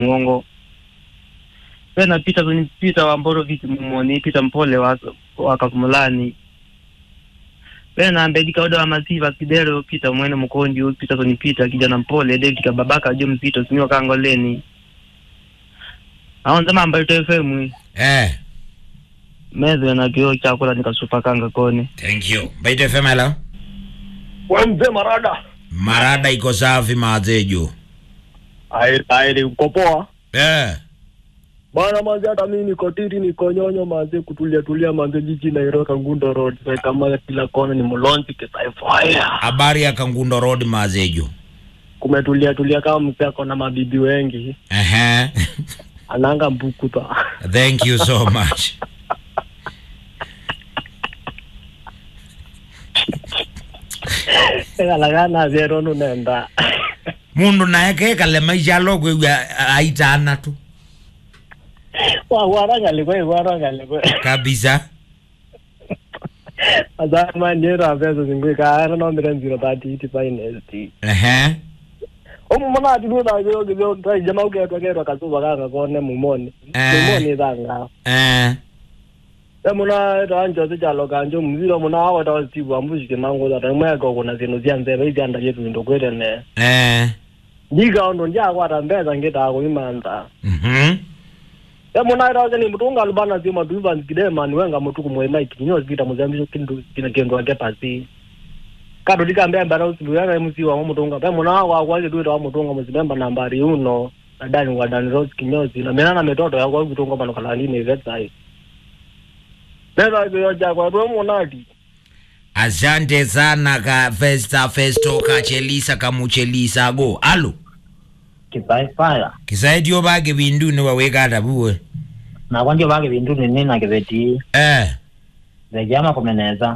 Ngongo. Pena Peter Wamboro viti mumoni Peter Mpole wakakumulani. Pena Mbedika Oda wa Masiva Kidero Peter Mwene Mkondi Peter Tony Peter kijana Mpole David Kababaka Jom Peter Simiwa Kangoleni. Aonza mamba ito FM. Mezo na kio chakula nikasupa kanga kone. Thank you. Baito FM hello. Wanze Marada iko safi mazejo. Aile uko poa? Bana manze hata mimi niko tiri niko nyonyo manze kutulia manze jiji Nairobi Kangundo Road. Sasa kama kila kona ni Mlonzi Fire. Habari ya Kangundo Road mazejo. Kumetulia kama msako na mabibi wengi. Ananga mbukuta. Thank you so much. Lagana zero nenda. Mundu naeke kale maisha logo aitana tu. Waranga kabisa. Azama nyera pesa zingwe ka no mrenzi robati finance. Mwana atibu na yo try jamaa uketokero kazuba kanga kone mumoni. Mumoni danga. Muna ranjo zijalo kanjo mzilo muna hawa tawasibu ambushike mango za mwego kuna zino zianze hizi anda yetu ndo kwete ne. Ndiga ondo nja kwa tambeza ngeta ko imanda. Muna raza ni mutunga lubana zima duva ngidema ni wenga mutuku mwe mike nyo zita muzambisho kindu kinagendo wake pasi. Kado dikambe mbara usibuyana MC wa mutunga. Muna hawa kwaje duwa mutunga muzibemba nambari uno. Nadani wa Dan Rose kinyozi na menana metoto ya kwa mutunga bano kalani website. Asante sana ka festo kachelisa kamuchelisa go. Alo. Kisaidio bage bindu ni waweka atabuwe. Na kwanjo bage bindu ni nina kibeti. Vejama kumeneza.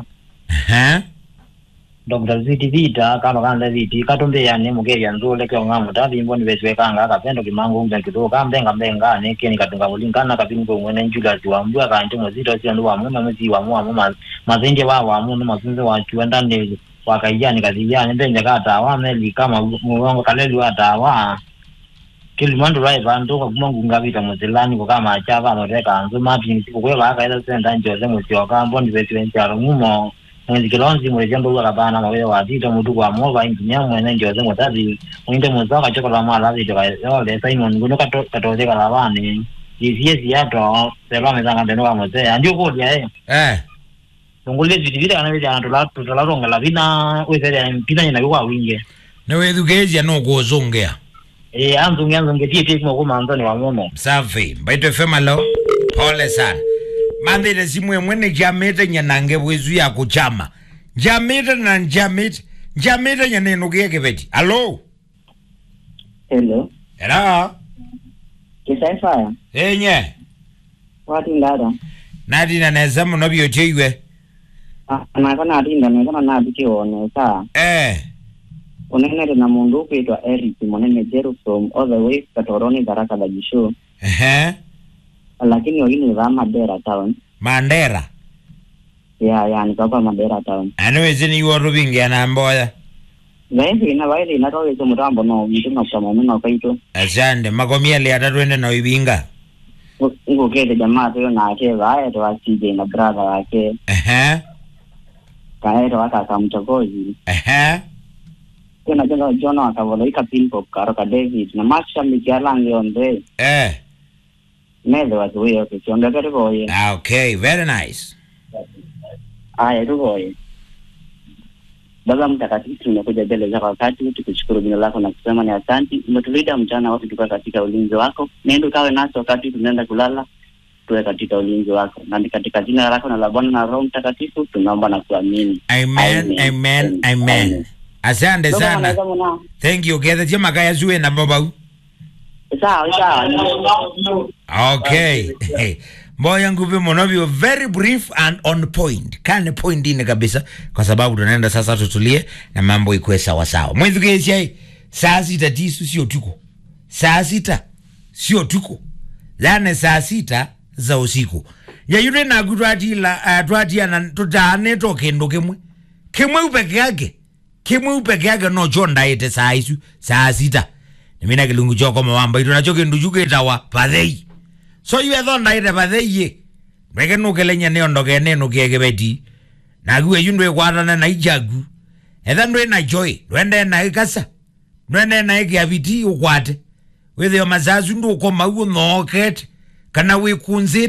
Dr. Ziti Vita kama kanda Ziti katumbe yani mugeya nzule kwa ngamu tabi mboni beswekanga kapendo kimangu mbe kidogo kambenga ne keni katunga mulingana kapingo mwene njula ziwambua kanto mozito sio ndo amuna mzi wa mwa mazenje wa amuna mazinze wa chuenda ndele wakajani kazijani benja kata wa meli kama muongo kaleli watawa Kilimando rai bando kwa kumangu ngavita mozilani kwa kama achava noreka anzo mapi siku kwa wakaida senda njoze muzio kambo ndi beswenja ngumo Mwenzi kilonzi mwejambo wala bana mawe wazito mudugu wa mova inginya mwene njoze ngotazi mwinde mwenzaka chokola mala zito yole Simon nguno katozeka labani yesi yato selome zanga ndeno mzee andio kodia ngule zivile kana vile anatola la vina wezele mpina na kwa winge na wedugezi no gozongea anzunge tie kwa manzoni wa mono safi baito fema lo pole sana Mandele simwe mwene jamete nyanange wezu ya kuchama. Jamete na jamete nyaneno kiyeke veti. Hello? Hello? Kisaifa? Nye? Wati ndada? Nadi na nezamu nobi yocheiwe? Nakona atinda nekona nabiki one saa. Unenere na mundu kuitwa Eric monene jeru from all the way Katoroni Baraka la Jisho. Lakini wengine wa Mandera town. Mandera? Ni kwa Mandera town. Anawezini yuwa rubingi anamboya? Waili na towe zo mutambo no mtunga kama muna kaito. Asante, makomia li atatuende na uibinga? Ngo kete jamaa tuyo na ake vaya tuwa CJ na brother wake. Kaeto waka kamchokozi. Kuna jenga John wakavolo ika pinpop karoka David na masha mikialangi onde. Never was way okay. Okay, very nice. Baba mtakatifu tumekuja mbele zako wakati tukishukuru jina lako na kusema ni asante. Umetulinda mchana wote tukiwa katika ulinzi wako. Nenda kawe nasi wakati tunaenda kulala tuwe katika ulinzi wako. Na katika jina lako na la Bwana na Roho Mtakatifu tunaomba na kuamini. Amen. Asante sana. Thank you. Getha jema kaya zuwe na baba. Sawa. Okay. Moya nguvi monobio very brief and on point. Kane point ine kabisa kwa sababu tunaenda sasa tutulie na mambo ikuwe sawa sawa. Mwenzi kesi saa sita tisu sio tuko. Saa sita sio tuko. Lane saa sita za usiku. Ya yule na tuatia na tutane toke ndo kemwe. Kemwe upeke yake no jonda ite saa isu saa sita. mina kilungu choko mawamba ito nacho kindu chuke tawa pathei so yu etho ndaire pathei ye mweke nukelenya neondoke nenu kiekebeti naguwe yu ndwe kwatana na ijagu etha ndwe na joy ndwende na ikasa ndwende na ikiabiti ukwate withio mazazu ndu ukoma uo noket kana wikunzi